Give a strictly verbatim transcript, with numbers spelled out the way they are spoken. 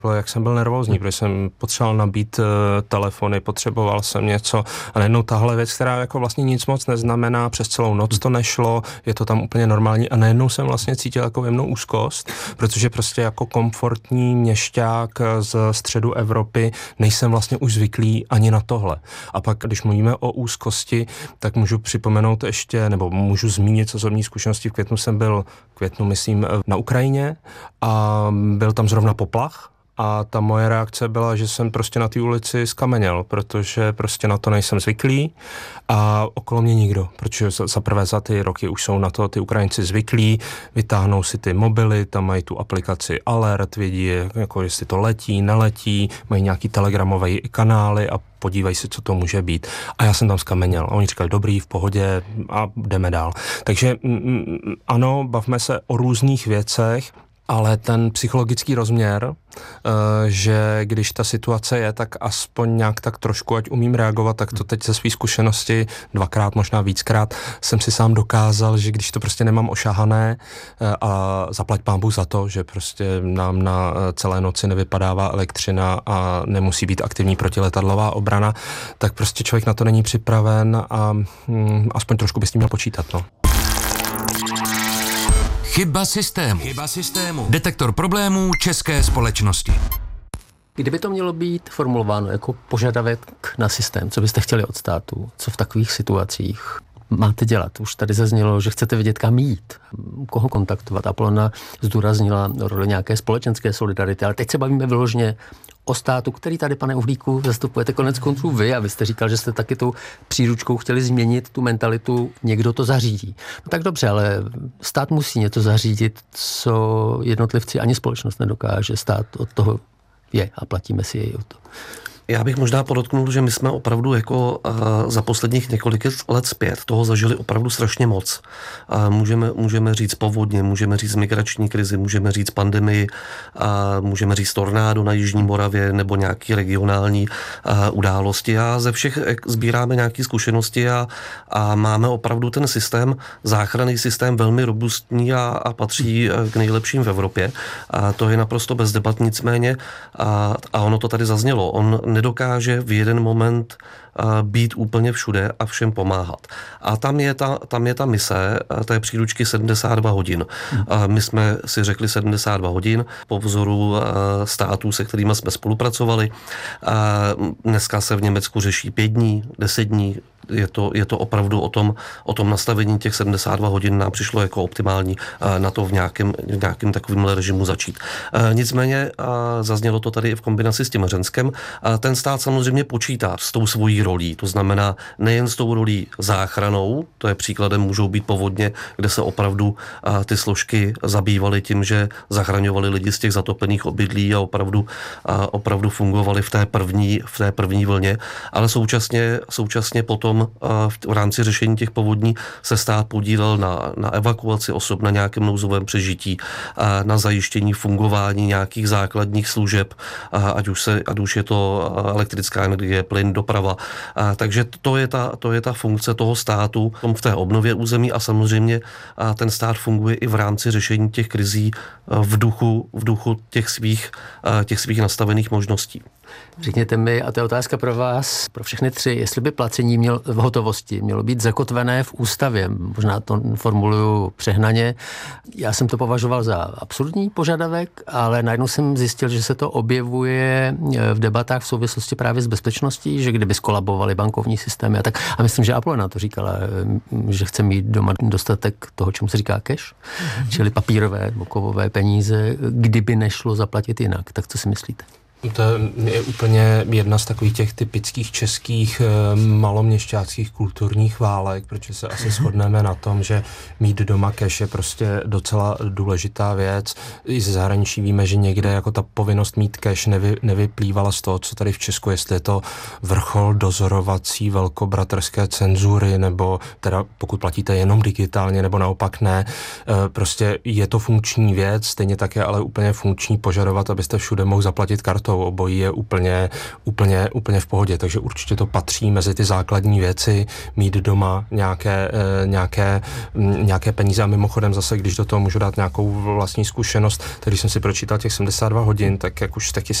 Jak jsem byl nervózní, protože jsem potřeboval nabít uh, telefony, potřeboval jsem něco a najednou tahle věc, která jako vlastně nic moc neznamená, přes celou noc to nešlo, je to tam úplně normální a najednou jsem vlastně cítil jako jemnou úzkost, protože prostě jako komfortní měšťák z středu Evropy nejsem vlastně už zvyklý ani na tohle. A pak, když mluvíme o úzkosti, tak můžu připomenout ještě, nebo můžu zmínit z osobní zkušenosti. V květnu jsem byl, v květnu myslím, na Ukrajině a byl tam zrovna poplach. A ta moje reakce byla, že jsem prostě na té ulici skameněl, protože prostě na to nejsem zvyklý a okolo mě nikdo, protože za, za prvé za ty roky už jsou na to ty Ukrajinci zvyklí, vytáhnou si ty mobily, tam mají tu aplikaci Alert, vědí, jako jestli to letí, neletí, mají nějaký telegramové kanály a podívej si, co to může být. A já jsem tam skameněl. A oni říkali, dobrý, v pohodě a jdeme dál. Takže mm, ano, bavme se o různých věcech, ale ten psychologický rozměr, že když ta situace je, tak aspoň nějak tak trošku, ať umím reagovat, tak to teď ze své zkušenosti dvakrát, možná víckrát, jsem si sám dokázal, že když to prostě nemám ošahané a zaplať pán Bůh za to, že prostě nám na celé noci nevypadává elektřina a nemusí být aktivní protiletadlová obrana, tak prostě člověk na to není připraven a hm, aspoň trošku by s tím měl počítat, no. Chyba systému. Chyba systému. Detektor problémů české společnosti. Kdyby to mělo být formulováno jako požadavek na systém, co byste chtěli od státu, co v takových situacích máte dělat? Už tady zaznělo, že chcete vědět, kam jít, koho kontaktovat. Apolona zdůraznila roli nějaké společenské solidarity, ale teď se bavíme vyloženě o státu, který tady, pane Uhlíku, zastupujete konec konců vy a vy jste říkal, že jste taky tou příručkou chtěli změnit tu mentalitu, někdo to zařídí. No tak dobře, ale stát musí něco zařídit, co jednotlivci ani společnost nedokáže. Stát od toho je a platíme si jej o to. Já bych možná podotknul, že my jsme opravdu jako uh, za posledních několik let zpět toho zažili opravdu strašně moc. Uh, můžeme, můžeme říct povodně, můžeme říct migrační krizi, můžeme říct pandemii, uh, můžeme říct tornádo na Jižní Moravě nebo nějaký regionální uh, události. A ze všech sbíráme nějaké zkušenosti a, a máme opravdu ten systém, záchranný systém velmi robustní a, a patří k nejlepším v Evropě. A to je naprosto bez debat, nicméně a, a ono to tady zaznělo. On nedokáže v jeden moment být úplně všude a všem pomáhat. A tam je ta, tam je ta mise té příručky sedmdesát dva hodin. My jsme si řekli sedmdesát dva hodin po vzoru států, se kterými jsme spolupracovali. Dneska se v Německu řeší pět dní, deset dní. Je to, je to opravdu o tom, o tom nastavení těch sedmdesát dva hodin nám přišlo jako optimální na to v nějakém, v nějakém takovém režimu začít. Nicméně zaznělo to tady i v kombinaci s tím Hřenskem. Ten stát samozřejmě počítá s tou svojí rolí, to znamená nejen s tou rolí záchranou, to je příkladem, můžou být povodně, kde se opravdu ty složky zabývaly tím, že zachraňovali lidi z těch zatopených obydlí a opravdu, opravdu fungovali v té první, v té první vlně, ale současně, současně potom v rámci řešení těch povodní se stát podílel na, na evakuaci osob, na nějakém nouzovém přežití, na zajištění fungování nějakých základních služeb, ať už, se, ať už je to elektrická energie, plyn, doprava. Takže to je ta, to je ta funkce toho státu v té obnově území a samozřejmě ten stát funguje i v rámci řešení těch krizí v duchu, v duchu těch svých, těch svých nastavených možností. Řekněte mi, a to je otázka pro vás, pro všechny tři, jestli by placení měl, v hotovosti mělo být zakotvené v ústavě. Možná to formuluju přehnaně. Já jsem to považoval za absurdní požadavek, ale najednou jsem zjistil, že se to objevuje v debatách v souvislosti právě s bezpečností, že kdyby skolabovaly bankovní systémy a tak. A myslím, že Apolona to říkala, že chce mít doma dostatek toho, čemu se říká cash, mm-hmm. čili papírové nebo kovové peníze, kdyby nešlo zaplatit jinak. Tak co si myslíte? To je úplně jedna z takových těch typických českých maloměšťáckých kulturních válek, protože se asi shodneme na tom, že mít doma cash je prostě docela důležitá věc. I ze zahraničí víme, že někde jako ta povinnost mít cash nevy, nevyplývala z toho, co tady v Česku, jestli je to vrchol dozorovací velkobratrské cenzury, nebo teda pokud platíte jenom digitálně, nebo naopak ne. Prostě je to funkční věc, stejně tak je ale úplně funkční požadovat, abyste všude mohl zaplatit kartou. jistotou, obojí je úplně, úplně, úplně v pohodě, takže určitě to patří mezi ty základní věci, mít doma nějaké, nějaké, nějaké peníze a mimochodem zase, když do toho můžu dát nějakou vlastní zkušenost, tak když jsem si pročítal těch sedmdesát dva hodin, tak jak už taky